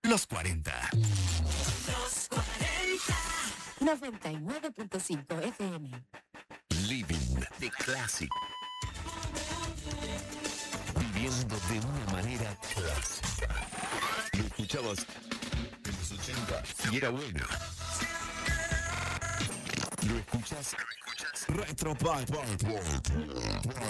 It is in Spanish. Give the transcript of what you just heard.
Los 40. Los 40. 99.5 FM. Living the Classic. Viviendo de una manera clásica. Lo escuchabas en los 80 y era bueno. Lo escuchas Retro Punk.